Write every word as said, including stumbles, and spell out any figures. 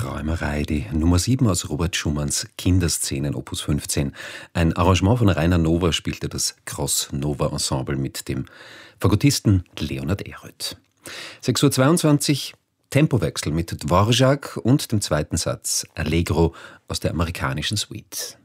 Träumerei, die Nummer sieben aus Robert Schumanns Kinderszenen, Opus fünfzehn. Ein Arrangement von Rainer Nova spielte das Cross Nova Ensemble mit dem Fagottisten Leonhard Ehröth. sechs Uhr zweiundzwanzig, Tempowechsel mit Dvorak und dem zweiten Satz Allegro aus der amerikanischen Suite.